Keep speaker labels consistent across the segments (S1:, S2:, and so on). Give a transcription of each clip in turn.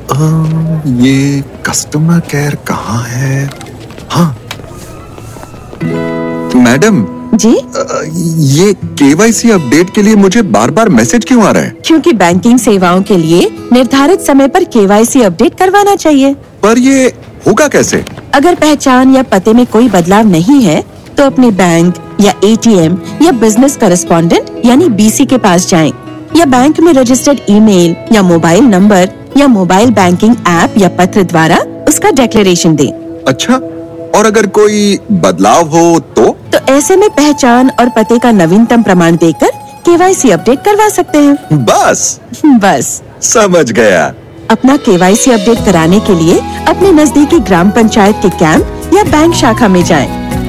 S1: ये customer care कहाँ है? हाँ मैडम
S2: जी,
S1: ये केवाईसी अपडेट के लिए मुझे बार बार मैसेज क्यों आ रहा है?
S2: क्योंकि बैंकिंग सेवाओं के लिए निर्धारित समय पर केवाईसी अपडेट करवाना चाहिए।
S1: पर ये होगा कैसे?
S2: अगर पहचान या पते में कोई बदलाव नहीं है तो अपने बैंक या एटीएम या बिजनेस करेस्पॉन्डेंट यानी बीसी के पास जाएं, या बैंक में रजिस्टर्ड ईमेल या मोबाइल नंबर या मोबाइल बैंकिंग ऐप या पत्र द्वारा उसका डिक्लेरेशन दें।
S1: अच्छा, और अगर कोई बदलाव हो तो
S2: ऐसे में पहचान और पते का नवीनतम प्रमाण देकर केवाईसी अपडेट करवा सकते हैं। बस
S1: समझ गया।
S2: अपना केवाईसी अपडेट कराने के लिए अपने नजदीकी ग्राम पंचायत के कैंप या बैंक शाखा में जाएं।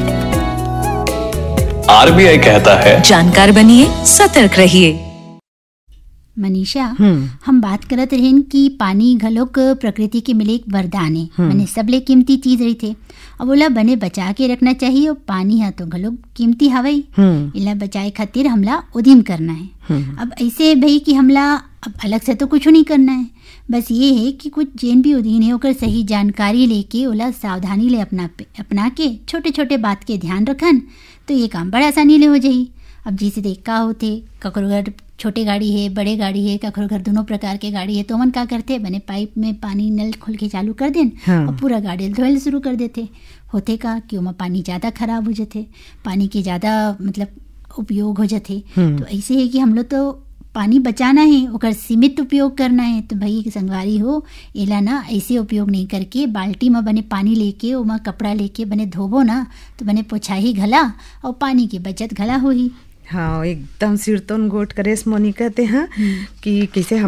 S3: आरबीआई कहता है,
S4: जानकार बनिए, सतर्क रहिए।
S5: मनीषा, हम बात करत रहें कि पानी घलोक प्रकृति के मिले एक वरदान है, मैंने सबले कीमती चीज रही थे। अब ओला बने बचा के रखना चाहिए और पानी है तो घलोक कीमती हवई, इला बचाए खातिर हमला उद्यम करना है। अब ऐसे भाई कि हमला अब अलग से तो कुछ नहीं करना है, बस ये है कि कुछ जेन भी उदीन है ओकर सही जानकारी लेके ओला सावधानी ले अपना के छोटे छोटे बात के ध्यान रखन तो ये काम बड़ा आसानी ले हो जाही। अब जैसे देख का होते ककरो घर छोटे गाड़ी है, बड़े गाड़ी है, ककरो घर दोनों प्रकार के गाड़ी है, तो मन का करते बने पाइप में पानी नल खोल के चालू कर देन और पूरा गाड़ी धोल शुरू कर देते। होते का कि ओमा पानी ज़्यादा खराब हो जाते, पानी के ज़्यादा मतलब उपयोग हो जाते। तो ऐसे है कि हम लोग तो पानी बचाना है, ओकर सीमित उपयोग करना है। तो भाई संगवारी हो एला ना ऐसे उपयोग नहीं करके बाल्टी में बने पानी लेके ओमा कपड़ा लेके बने धोबो ना तो बने पोछाही घला और पानी की बचत घला होही।
S6: हाँ, एकदम सिरतोन गोट करे मोनी कहते हैं कि कैसे हम